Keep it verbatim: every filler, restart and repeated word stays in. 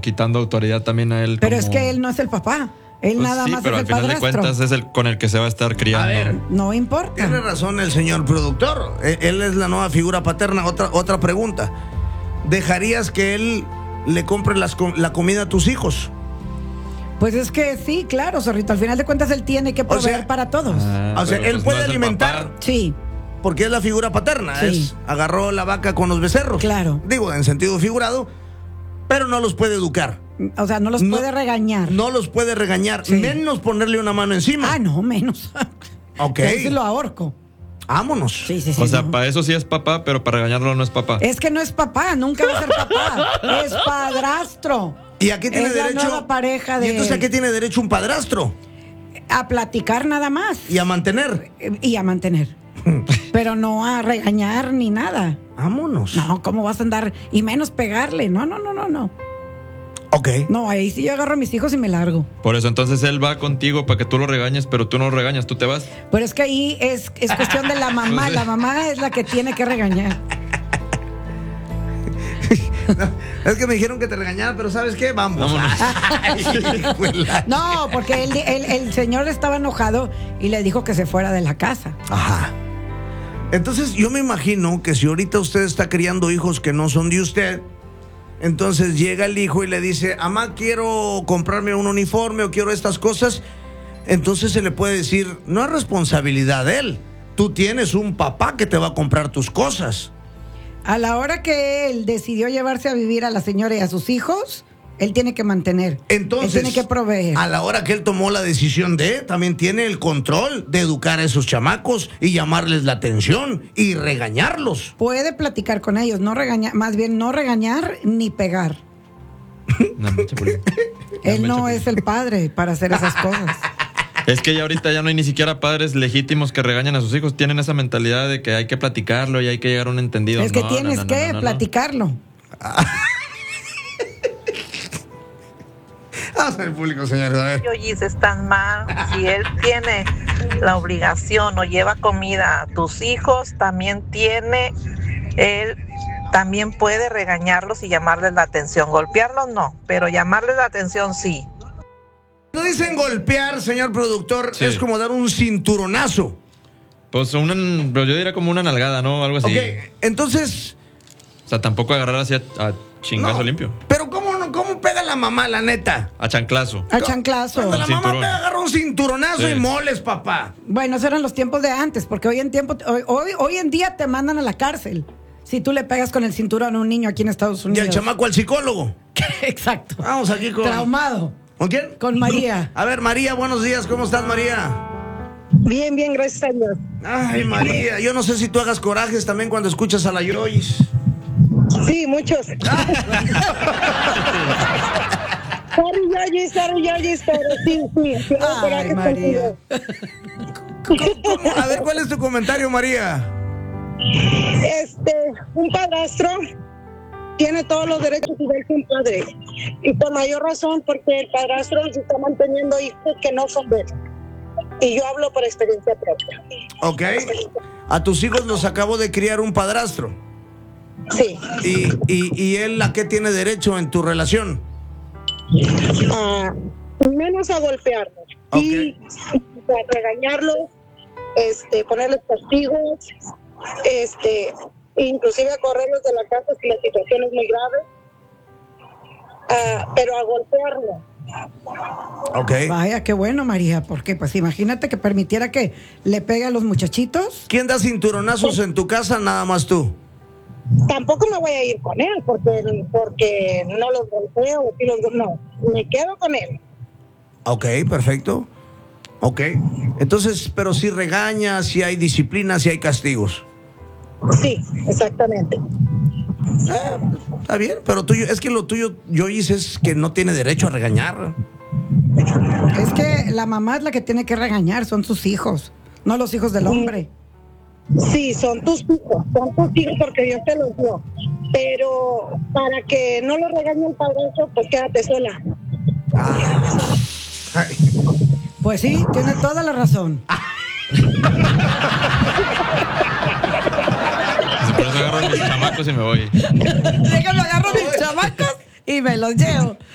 quitando autoridad también a él. Pero como... es que él no es el papá. Él pues nada sí, más pero es al el final padrastro. de cuentas es el con el que se va a estar criando. A ver, no importa. Tiene razón el señor productor. Él es la nueva figura paterna. Otra, otra pregunta. ¿Dejarías que él le compre las, la comida a tus hijos? Pues es que sí, claro, Zorrito. Al final de cuentas él tiene que proveer o sea, para todos. Ah, o sea, pero él pues puede no es el alimentar. papá. Sí. Porque es la figura paterna. Sí. Es, agarró la vaca con los becerros. Claro. Digo, en sentido figurado. Pero no los puede educar. O sea, no los No- puede regañar. No los puede regañar. Sí. Menos ponerle una mano encima. Ah, no, menos. Ok. Ahí sí lo ahorco. Vámonos. Sí, sí, sí. O sea, no. para eso sí es papá, pero para regañarlo no es papá. Es que no es papá, nunca va a ser papá. Es padrastro. ¿Y a qué tiene Es la derecho? nueva pareja de ¿Y entonces a él. qué tiene derecho un padrastro? A platicar nada más. Y a mantener. Y a mantener. Pero no a regañar ni nada. Vámonos. No, ¿cómo vas a andar? Y menos pegarle. No, no, no, no, no. Ok. No, ahí sí yo agarro a mis hijos y me largo. Por eso entonces él va contigo para que tú lo regañes, pero tú no lo regañas, tú te vas. Pero es que ahí es, es cuestión de la mamá. La mamá es la que tiene que regañar. No, es que me dijeron que te regañara, pero ¿sabes qué? Vamos. Vámonos. Ay, hijuela. No, porque el, el, el señor estaba enojado y le dijo que se fuera de la casa. Ajá. Entonces yo me imagino que si ahorita usted está criando hijos que no son de usted, entonces llega el hijo y le dice, mamá, quiero comprarme un uniforme o quiero estas cosas. Entonces se le puede decir, no es responsabilidad de él. Tú tienes un papá que te va a comprar tus cosas. A la hora que él decidió llevarse a vivir a la señora y a sus hijos, él tiene que mantener. Entonces, él tiene que proveer. a la hora que él tomó la decisión de, también tiene el control de educar a esos chamacos y llamarles la atención y regañarlos. Puede platicar con ellos, no regañar, más bien no regañar ni pegar. No, me echa por ahí. Él me echa no por ahí. es el padre para hacer esas cosas. Es que ya ahorita ya no hay ni siquiera padres legítimos que regañan a sus hijos. Tienen esa mentalidad de que hay que platicarlo y hay que llegar a un entendido. Es que No, tienes no, no, que no, no, no. platicarlo. Vamos al público, señores, a ver. Yoyis, están mal. Si él tiene la obligación o lleva comida a tus hijos, también tiene, él también puede regañarlos y llamarles la atención. Golpearlos no, pero llamarles la atención sí. No dicen golpear, señor productor, Sí. es como dar un cinturonazo. Pues una, pero yo diría como una nalgada, ¿no? Algo así. Ok, entonces, O sea, tampoco agarrar así a, a chingazo no, limpio. pero ¿cómo, no- cómo pega la mamá, la neta? A chanclazo. A chanclazo. Cuando la mamá Cinturón. pega, agarra un cinturonazo Sí. y moles, papá. Bueno, esos eran los tiempos de antes, porque hoy en tiempo, hoy, hoy, hoy en día te mandan a la cárcel si tú le pegas con el cinturón a un niño aquí en Estados Y Unidos. el chamaco al psicólogo. Exacto. Vamos aquí con... Traumado. ¿Con quién? Con María. A ver, María, buenos días, ¿cómo estás, María? Bien, bien, gracias a Dios. Ay, María, yo no sé si tú hagas corajes también cuando escuchas a la Yoyis. Sí, muchos. Sorry, Yoyis, sorry, Yoyis, pero sí, sí. sí, hago Ay, coraje María. contigo. ¿Cómo? A ver, ¿cuál es tu comentario, María? Este, un padrastro tiene todos los derechos igual que un padre. Y por mayor razón, porque el padrastro se está manteniendo hijos que no son de él. Y yo hablo por experiencia propia. Ok. A tus hijos los acabó de criar un padrastro. Sí. ¿Y, y, y él a qué tiene derecho en tu relación? Ah, menos a golpearlos. Ok. Y a regañarlos, este, ponerles castigos, este, inclusive a correrlos de la casa si la situación es muy grave. Ah, pero a golpearlo. Ok. Vaya, qué bueno, María, porque pues imagínate que permitiera que le pegue a los muchachitos. ¿Quién da cinturonazos en tu casa? Nada más tú. Tampoco me voy a ir con él porque, porque no los golpeo, sí los- no, me quedo con él. Ok, perfecto. Ok. Entonces, pero si regaña, si hay disciplina, si hay castigos. Sí, exactamente. Ah, está bien, pero tuyo, es que lo tuyo, yo hice es que no tiene derecho a regañar. Es que la mamá es la que tiene que regañar, son sus hijos, no los hijos del hombre. Sí, son tus hijos, son tus hijos porque Dios te los dio. Pero para que no lo regañe el padrastro, pues quédate sola. Ay, Pues sí, tiene toda la razón. Por eso agarro a mis chamacos y me voy. Déjame agarro mis chamacos y me los llevo.